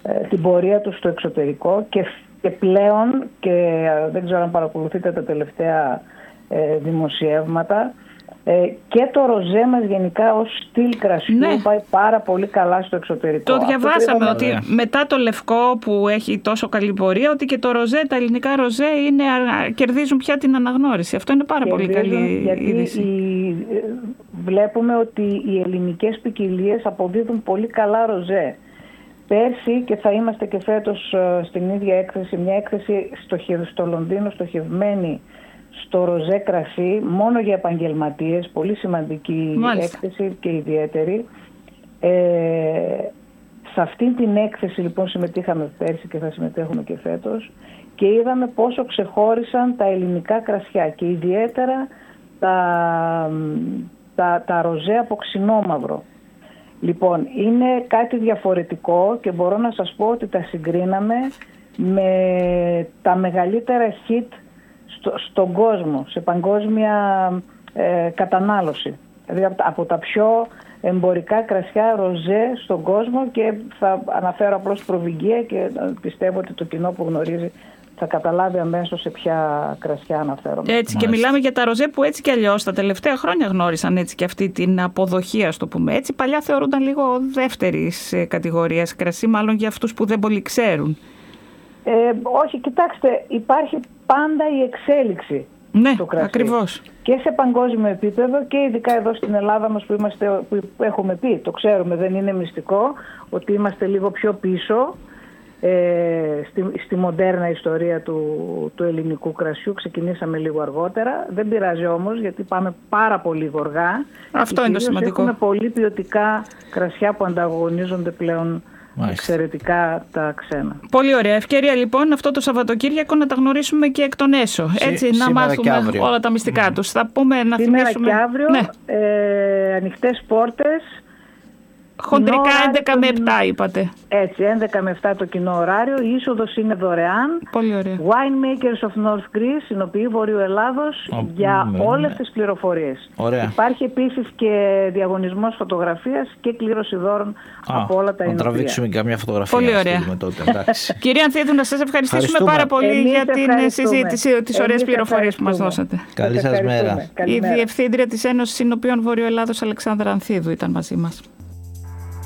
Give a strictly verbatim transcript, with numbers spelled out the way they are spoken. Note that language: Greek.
την πορεία του στο εξωτερικό και, και πλέον, και δεν ξέρω αν παρακολουθείτε τα τελευταία ε, δημοσιεύματα, ε, και το ροζέ μας γενικά ως στυλ κρασιού ναι. πάει πάρα πολύ καλά στο εξωτερικό. Το διαβάσαμε ότι yeah. μετά το λευκό που έχει τόσο καλή πορεία, ότι και το ροζέ, τα ελληνικά ροζέ είναι, κερδίζουν πια την αναγνώριση. Αυτό είναι πάρα κερδίζουν, πολύ καλή γιατί είδηση. Η, βλέπουμε ότι οι ελληνικές ποικιλίες αποδίδουν πολύ καλά ροζέ. Πέρσι, και θα είμαστε και φέτος στην ίδια έκθεση, μια έκθεση στο, στο Λονδίνο στοχευμένη στο ροζέ κρασί, μόνο για επαγγελματίες, πολύ σημαντική Μάλιστα. έκθεση και ιδιαίτερη. Ε, σε αυτή την έκθεση λοιπόν συμμετείχαμε πέρσι και θα συμμετέχουμε και φέτος και είδαμε πόσο ξεχώρισαν τα ελληνικά κρασιά και ιδιαίτερα τα, τα, τα ροζέ από ξινόμαυρο. Λοιπόν, είναι κάτι διαφορετικό και μπορώ να σας πω ότι τα συγκρίναμε με τα μεγαλύτερα hit στο, στον κόσμο, σε παγκόσμια ε, κατανάλωση. Δηλαδή από, από τα πιο εμπορικά κρασιά ροζέ στον κόσμο, και θα αναφέρω απλώς προβυγγία και πιστεύω ότι το κοινό που γνωρίζει θα καταλάβει αμέσως σε ποια κρασιά αναφέρομαι. Έτσι, και μιλάμε για τα ροζέ που έτσι κι αλλιώς τα τελευταία χρόνια γνώρισαν έτσι και αυτή την αποδοχή, ας το πούμε έτσι. Παλιά θεωρούνταν λίγο δεύτερης κατηγορίας κρασί, μάλλον για αυτούς που δεν πολύ ξέρουν. Ε, όχι, κοιτάξτε, υπάρχει πάντα η εξέλιξη. Ναι, στο κρασί. Ακριβώς. Και σε παγκόσμιο επίπεδο και ειδικά εδώ στην Ελλάδα μας που, είμαστε, που έχουμε πει, το ξέρουμε, δεν είναι μυστικό, ότι είμαστε λίγο πιο πίσω ε, στη, στη μοντέρνα ιστορία του, του ελληνικού κρασιού. Ξεκινήσαμε λίγο αργότερα. Δεν πειράζει όμως, γιατί πάμε πάρα πολύ γοργά. Αυτό είναι το σημαντικό. Έχουμε πολύ ποιοτικά κρασιά που ανταγωνίζονται πλέον Μάλιστα. εξαιρετικά τα ξένα. Πολύ ωραία. Ευκαιρία λοιπόν αυτό το Σαββατοκύριακο να τα γνωρίσουμε και εκ των έσω. Έτσι, Σή, να μάθουμε όλα τα μυστικά mm. τους. Θα πούμε να σήμερα θυμίσουμε... και αύριο, ναι. ε, ανοιχτές πόρτες. Χοντρικά έντεκα με επτά είπατε. Έτσι, έντεκα με επτά το κοινό ωράριο. Η είσοδος είναι δωρεάν. Πολύ ωραία. Winemakers of North Greece, συνοποιεί Βορείου Ελλάδος, oh, για ναι, όλες ναι. τις πληροφορίες. Ωραία. Υπάρχει επίσης και διαγωνισμός φωτογραφίας και κλήρωση δώρων ah, από όλα τα ενοπία. Να τραβήξουμε και καμιά φωτογραφία. Πολύ ωραία. Κυρία Ανθίδου, να σας ευχαριστήσουμε πάρα πολύ Εμείς για την συζήτηση, τις ωραίες πληροφορίες που μας δώσατε. Καλή σας μέρα. Η Διευθύντρια της Ένωσης Συνοποιών Βορείου Ελλάδος, Αλεξάνδρα Ανθίδου, ήταν μαζί μας.